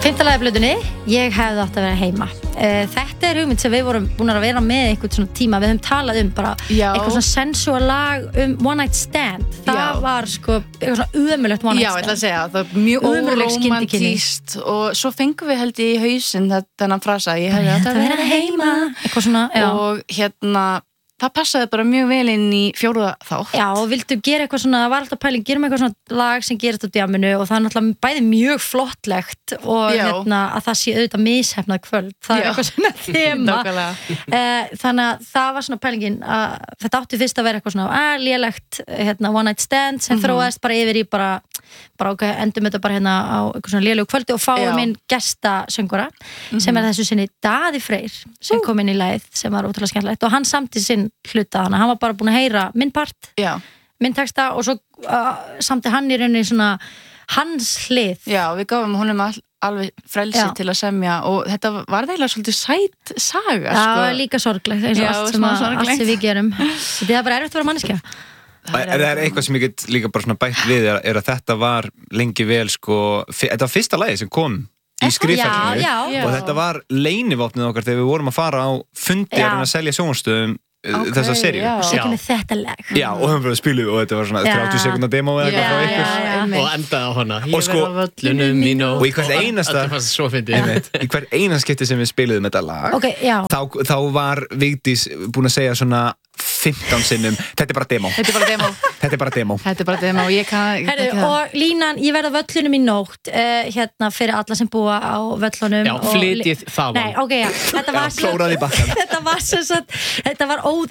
Fimmta lagi af plötunni, ég hefði átt að vera heima. Þetta hugmynd sem við vorum búin að vera með einhvern svona tíma, við höfum talað bara eitthvað svona sensual lag One Night Stand. Það var sko eitthvað svona ömurlegt One Night Stand. Já, ég ætla að segja, það var mjög óromantískt og svo fengum við held í hausinn þennan frasa, ég hefði átt að vera heima. Eitthvað svona, já. Og það passaði bara mjög vel inn í 4. þátt. Já, og vildu gera eitthvað svona, það var alltaf pæling, gerum eitthvað svona lag sem gerist á djaminu og það náttúrulega bæði mjög flottlegt og að það sé auðvitað mishefnað kvöld. Það eitthvað svona þema. Þannig að það var svona pælingin að þetta átti fyrst að vera eitthvað svona lélegt One Night Stand sem þróaðist bara yfir í bara ok, endum þetta bara á eitthvað svona lélegu kvöldi og fáum inn gestasöngvara sem þessu sinni Daði Freyr sem kom inn í lagið sem var ótrúlega skemmtilegt og hann samti sinn hluta hann var bara búin að heyra minn part minn texta og svo samti hann í rauninni svona hans hlið. Já, við gáfum honum alveg frelsi til að semja og þetta var eiginlega svolítið sæt saga. Já, líka sorglegt eins og allt sem við gerum. Þetta er bara erfitt að vera manneskja. Það er eitthvað sem ég get líka bara svona bætt við er að þetta var lengi vel sko, þetta var fyrsta lagi sem kom í skrifferðinu og þetta var leynivopnið okkar þegar við vorum að fara á fundi að selja sjónvarstöðum þessa seríu. Og svo kemur þetta lag. Já, og höfum við að spila og þetta var svona 30 sekúndna demo eða eitthvað frá ykkur. Og endaði á hana. Ég verði á völlunum í nótt. Og í hvert einasta í hvert einasta skipti sem við spiluðum þetta lag þá var Vigdís búin að segja svona 15 sinnum, þetta er bara demo. Þetta er bara demo. Ég kann og línan, ég verði á völlunum í nótt fyrir alla sem búa á völlunum. Já, flytjið það. Nei, ok, já. Klóraði í bakkan. Þetta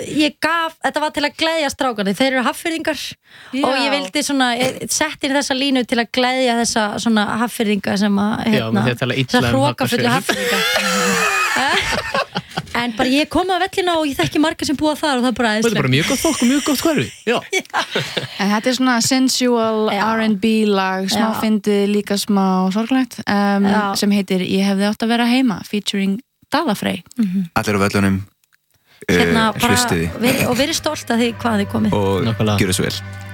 var til að gleðja strákarnir. Þeir eru Hafnfirðingar og ég vildi svona sett inn þessa línu til að gleðja þessa svona Hafnfirðinga sem þessa hrókafullu Hafnfirðinga. En bara ég kom að vellina og ég þekki marga sem búa þar og það er bara æðislegt. Þetta er bara mjög gott fólk og mjög gott hverfi. Já. En þetta er svona sensual R&B lag, smá fyndið, líka smá sorglegt sem heitir Ég hefði átt að vera heima featuring Daða Frey. Allir á vellunum hlustiði og verið stolt að því hvað þið komið og gjöru svo vel.